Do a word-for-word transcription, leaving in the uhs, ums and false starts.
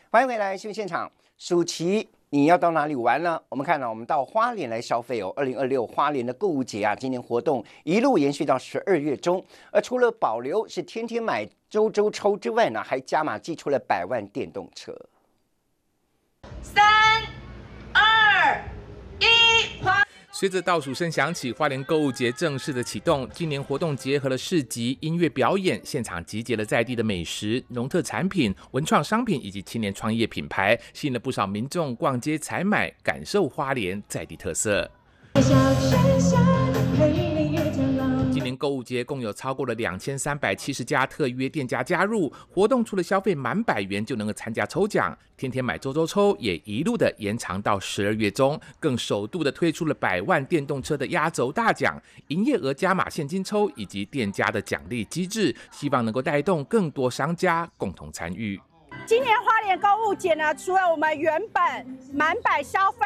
欢迎回来新闻现场。暑期你要到哪里玩呢？我们看到我们到花莲来消费哦。二零二六花莲的购物节啊，今年活动一路延续到十二月中。而除了保留是天天买、周周抽之外呢，还加码寄出了百万电动车。 三、二、一，花。 随着倒数声响起，花莲购物节正式的启动。今年活动结合了市集、音乐表演，现场集结了在地的美食、农特产品、文创商品以及青年创业品牌，吸引了不少民众逛街采买，感受花莲在地特色。今年购物节共有超过了两千三百七十家特约店家加入活动，除了消费满百元就能够参加抽奖，天天买周周抽也一路的延长到十二月中，更首度的推出了百万电动车的压轴大奖，营业额加码现金抽以及店家的奖励机制，希望能够带动更多商家共同参与。 今年花莲购物节呢，除了我们原本满百消费